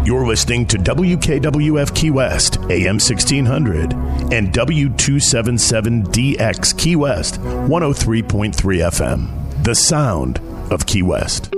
You're listening to WKWF Key West, AM 1600, and W277DX Key West, 103.3 FM. The sound of Key West.